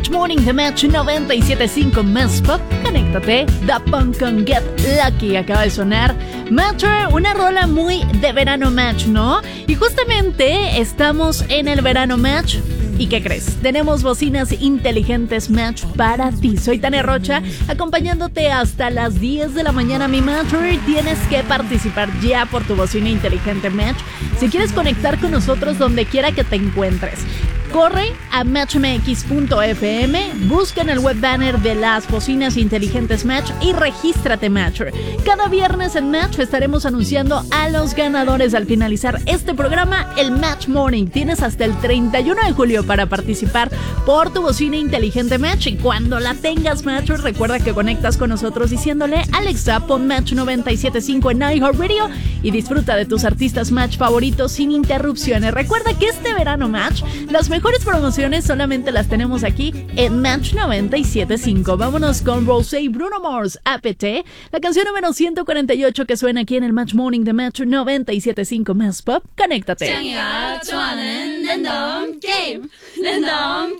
Match Morning de Match 97.5 Más Pop. Conéctate. Da Punk con Get Lucky acaba de sonar. Matter, una rola muy de verano Match, ¿no? Y justamente estamos en el verano Match. ¿Y qué crees? Tenemos bocinas inteligentes Match para ti. Soy Tania Rocha, acompañándote hasta las 10 de la mañana, mi Matcher. Tienes que participar ya por tu bocina inteligente Match. Si quieres conectar con nosotros donde quiera que te encuentres, corre a matchmx.fm, busca en el web banner de las bocinas inteligentes Match y regístrate, Matcher. Cada viernes en Match estaremos anunciando a los ganadores al finalizar este programa, el Match Morning. Tienes hasta el 31 de julio para participar por tu bocina inteligente Match, y cuando la tengas, Matcher, recuerda que conectas con nosotros diciéndole: Alexa, pon Match 97.5 en iHeartRadio y disfruta de tus artistas Match favoritos sin interrupciones. Recuerda que este verano Match, las mejores promociones solamente las tenemos aquí en Match 97.5. Vámonos con Rosé y Bruno Mars, APT, la canción número 148 que suena aquí en el Match Morning de Match 97.5 Más Pop. Conéctate.